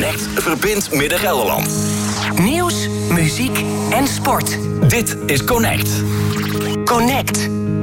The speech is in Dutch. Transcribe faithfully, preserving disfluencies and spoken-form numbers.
Connect verbindt Midden-Gelderland. Nieuws, muziek en sport. Dit is Connect. Connect.